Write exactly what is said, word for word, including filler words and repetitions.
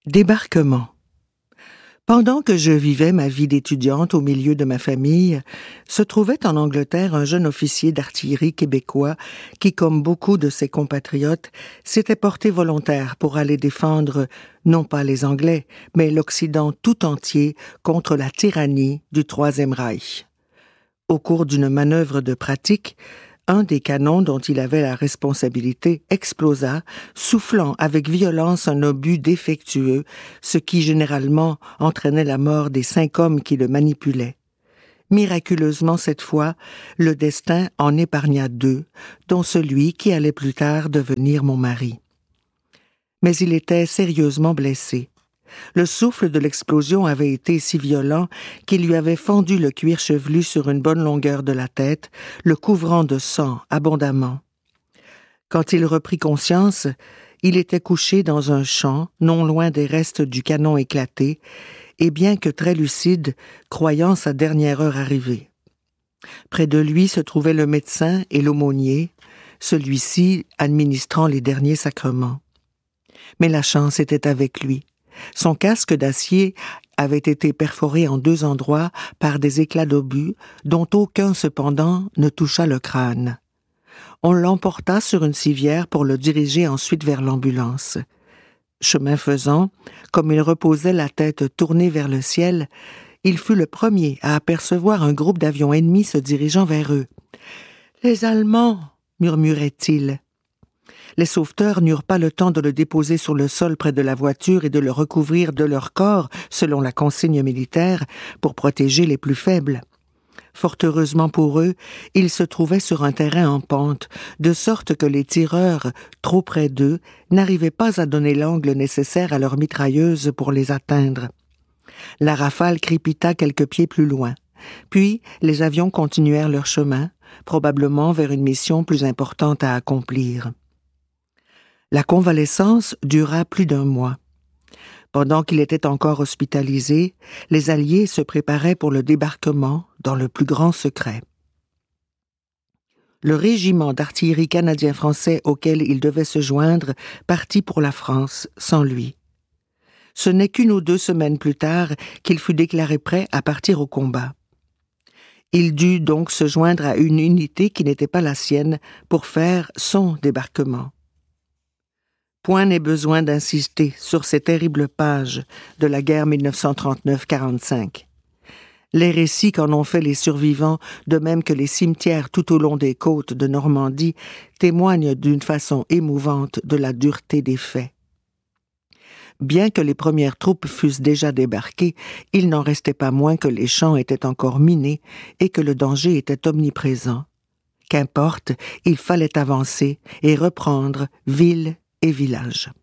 Débarquement. Pendant que je vivais ma vie d'étudiante au milieu de ma famille, se trouvait en Angleterre un jeune officier d'artillerie québécois qui, comme beaucoup de ses compatriotes, s'était porté volontaire pour aller défendre non pas les Anglais, mais l'Occident tout entier contre la tyrannie du Troisième Reich. Au cours d'une manœuvre de pratique, un des canons dont il avait la responsabilité explosa, soufflant avec violence un obus défectueux, ce qui généralement entraînait la mort des cinq hommes qui le manipulaient. Miraculeusement cette fois, le destin en épargna deux, dont celui qui allait plus tard devenir mon mari. Mais il était sérieusement blessé. Le souffle de l'explosion avait été si violent qu'il lui avait fendu le cuir chevelu sur une bonne longueur de la tête, le couvrant de sang abondamment. Quand il reprit conscience, il était couché dans un champ, non loin des restes du canon éclaté, et bien que très lucide, croyant sa dernière heure arrivée. Près de lui se trouvaient le médecin et l'aumônier, celui-ci administrant les derniers sacrements. Mais la chance était avec lui. Son casque d'acier avait été perforé en deux endroits par des éclats d'obus, dont aucun cependant ne toucha le crâne. On l'emporta sur une civière pour le diriger ensuite vers l'ambulance. Chemin faisant, comme il reposait la tête tournée vers le ciel, il fut le premier à apercevoir un groupe d'avions ennemis se dirigeant vers eux. « Les Allemands !» murmurait-il. Les sauveteurs n'eurent pas le temps de le déposer sur le sol près de la voiture et de le recouvrir de leur corps, selon la consigne militaire, pour protéger les plus faibles. Fort heureusement pour eux, ils se trouvaient sur un terrain en pente, de sorte que les tireurs, trop près d'eux, n'arrivaient pas à donner l'angle nécessaire à leurs mitrailleuses pour les atteindre. La rafale crépita quelques pieds plus loin. Puis, les avions continuèrent leur chemin, probablement vers une mission plus importante à accomplir. La convalescence dura plus d'un mois. Pendant qu'il était encore hospitalisé, les Alliés se préparaient pour le débarquement dans le plus grand secret. Le régiment d'artillerie canadien-français auquel il devait se joindre partit pour la France sans lui. Ce n'est qu'une ou deux semaines plus tard qu'il fut déclaré prêt à partir au combat. Il dut donc se joindre à une unité qui n'était pas la sienne pour faire son débarquement. Point n'est besoin d'insister sur ces terribles pages de la guerre mille neuf cent trente-neuf quarante-cinq. Les récits qu'en ont fait les survivants, de même que les cimetières tout au long des côtes de Normandie, témoignent d'une façon émouvante de la dureté des faits. Bien que les premières troupes fussent déjà débarquées, il n'en restait pas moins que les champs étaient encore minés et que le danger était omniprésent. Qu'importe, il fallait avancer et reprendre ville et village.